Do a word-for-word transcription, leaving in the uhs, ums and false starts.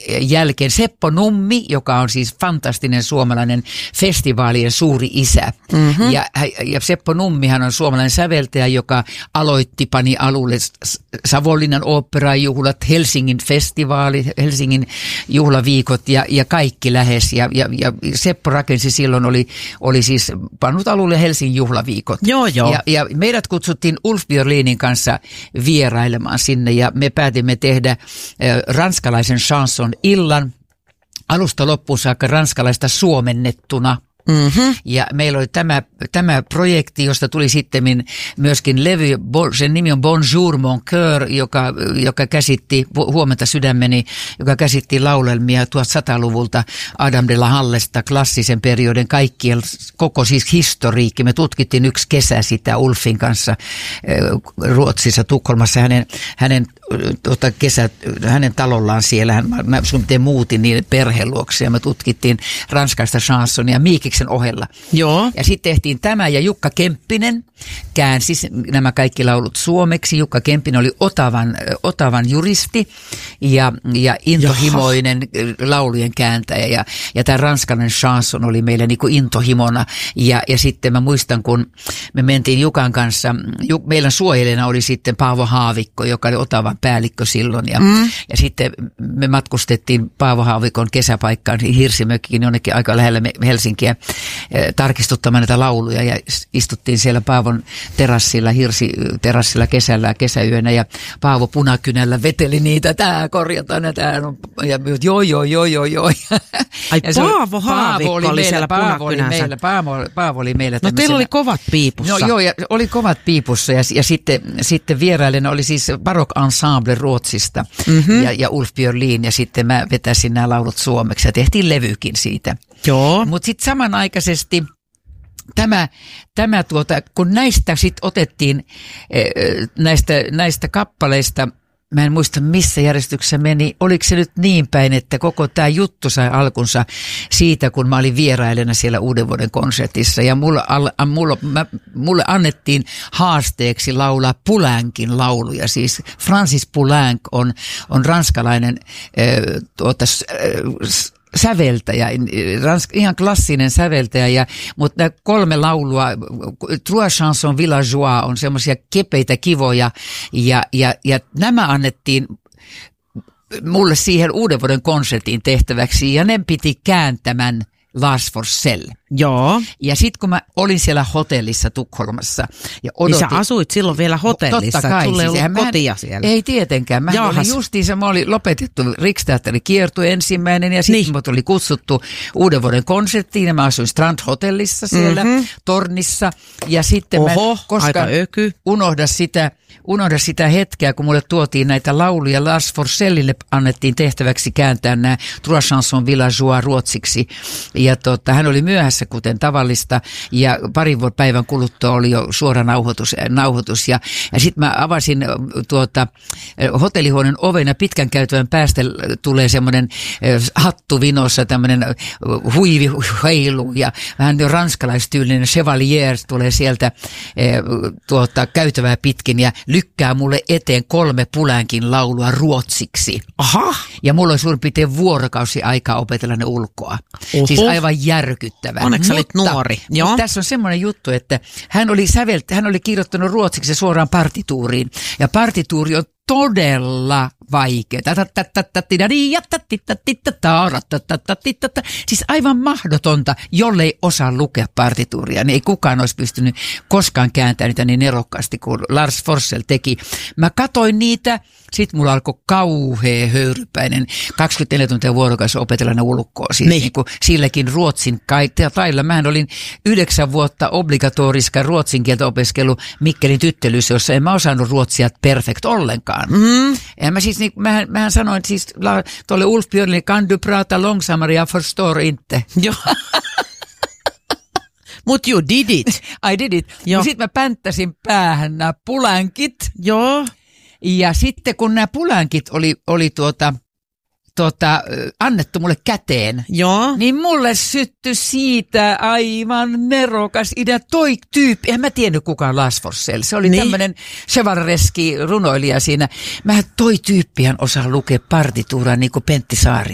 jälkeen Seppo Nummi, joka on siis fantastinen suomalainen festivaalien suuri isä. Mm-hmm. Ja, ja Seppo Nummihan on suomalainen säveltäjä, joka aloitti, pani alulle Savonlinnan oopperajuhlat, Helsingin festivaali, Helsingin juhlaviikot ja, ja kaikki lähes. Ja, ja, ja Seppo rakensi silloin, oli, oli siis pannut alulle Helsingin juhlaviikot. Joo, joo. Ja, ja meidät kutsuttiin Ulf Björlinin kanssa vierailemaan sinne ja me päätimme tehdä äh, ranskalaisen chanson illan alusta loppuun saakka ranskalaista suomennettuna. Mm-hmm. Ja meillä oli tämä, tämä projekti, josta tuli sitten myöskin levy, sen nimi on Bonjour mon cœur, joka, joka käsitti, huomenta sydämeni, joka käsitti laulelmia tuhatsataluvulta Adam de la Hallesta, klassisen periodin kaikkien, koko siis historiikki. Me tutkittiin yksi kesä sitä Ulfin kanssa Ruotsissa, Tukholmassa, hänen, hänen Tuota kesä, hänen talollaan siellä, hän, mä miten muutin niin perheluokse ja me tutkittiin ranskaista chansonia Miikiksen ohella. Joo. Ja sitten tehtiin tämä ja Jukka Kemppinen käänsi nämä kaikki laulut suomeksi. Jukka Kemppinen oli Otavan, Otavan juristi ja, ja intohimoinen Jaha. laulujen kääntäjä ja, ja tämä ranskalainen chanson oli meille niin kuin intohimona ja, ja sitten mä muistan kun me mentiin Jukan kanssa, meillä suojelijana oli sitten Paavo Haavikko, joka oli Otavan päällikkö silloin ja, mm. ja sitten me matkustettiin Paavo Haavikon kesäpaikkaan Hirsimökkiin jonnekin aika lähellä Helsinkiä eh, tarkistuttamaan näitä lauluja ja istuttiin siellä Paavon terassilla, hirsiterassilla kesällä kesäyönä ja Paavo punakynällä veteli niitä, tää korjataan ja tää on, ja joo joo joo joo joo. Ai ja Paavo Haavikko oli, oli siellä Paavo oli meillä, Paavo, Paavo oli meillä. No teillä oli kovat piipussa. No joo, ja oli kovat piipussa ja, ja sitten, sitten vierailena oli siis Baroque Ensemble Ruotsista mm-hmm. ja, ja Ulf Björlin ja sitten mä vetäsin nämä laulut suomeksi ja tehtiin levykin siitä. Joo. Mutta sitten samanaikaisesti Tämä, tämä tuota, kun näistä sitten otettiin näistä, näistä kappaleista, mä en muista missä järjestyksessä meni, oliko se nyt niin päin, että koko tämä juttu sai alkunsa siitä, kun mä olin vierailena siellä Uudenvuoden konsertissa ja mulle, mulle, mä, mulle annettiin haasteeksi laulaa Poulencin lauluja, siis Francis Poulenc on, on ranskalainen äh, tuota, äh, säveltäjä, ihan klassinen säveltäjä, ja, mutta nämä kolme laulua, Trois chansons villageois on semmoisia kepeitä kivoja, ja, ja, ja nämä annettiin mulle siihen Uudenvuoden konsertin tehtäväksi, ja ne piti kääntämän Lars Forssell. Joo. Ja sitten kun mä olin siellä hotellissa Tukholmassa ja odotin. Niin sä asuit silloin vielä hotellissa, totta kai, sulla ei siis, ollut mä, kotia siellä. Ei tietenkään. Mä Jahas. olin justiinsa, mä olin lopetettu Riksteatterin kiertue ensimmäinen ja sitten niin. mut oli kutsuttu Uudenvuoden konserttiin ja mä asuin Strand Hotellissa siellä mm-hmm. tornissa. Ja sitten Oho, mä koskaan unohda sitä, unohda sitä hetkeä, kun mulle tuotiin näitä lauluja. Lars Forssellille annettiin tehtäväksi kääntää nämä Trois chansons villageois ruotsiksi. Ja tota, hän oli myöhässä kuten tavallista ja parin päivän kuluttua oli jo suora nauhoitus, nauhoitus ja, ja sitten mä avasin tuota, hotellihuoneen oven ja pitkän käytävän päästä tulee semmoinen hattu vinossa tämmöinen huivi heilu ja vähän jo ranskalaistyylinen chevalier tulee sieltä tuota, käytävää pitkin ja lykkää mulle eteen kolme Poulencin laulua ruotsiksi. Aha. Ja mulla oli suurin piirtein vuorokausi aikaa opetella ne ulkoa. Oho. Siis aivan järkyttävää. Onneksi sä olit nuori. Joo. Tässä on semmoinen juttu, että hän oli, sävelt, hän oli kirjoittanut ruotsiksi suoraan partituuriin. Ja partituuri on todella vaikea. Siis aivan mahdotonta, jollei osaa lukea partituuria. Niin ei kukaan olisi pystynyt koskaan kääntämään niitä niin nerokkaasti kuin Lars Forssell teki. Mä katoin niitä, sit mulla alkoi kauhea höyrypäinen kaksikymmentäneljä tuntia vuorokaudessa opetella ne ulkoa. Siis niin. Niin kuin silläkin ruotsin tailla. Mähän olin yhdeksän vuotta obligatoriska ruotsin kieltä opiskelu Mikkelin tyttelyssä, jossa en mä osannut ruotsia perfect ollenkaan. Mm. Ja mä siis, niin, mähän, mähän sanoin siis tuolle Ulf Björnille, kan du prata långsammare, jag förstår inte. Joo. Mut you did it. I did it. Sitten mä pänttäsin päähän nämä Poulencit. Joo. Ja sitten kun nämä Poulencit oli, oli tuota... Tota, annettu mulle käteen, Joo. niin mulle syttyi siitä aivan nerokas idea. Toi tyyppi, en mä tiennyt kukaan Lars Forssell, se oli niin. tämmöinen chevalereski runoilija siinä. Mä toi tyyppihän osaa lukea partituuraa niin kuin Pentti Saari.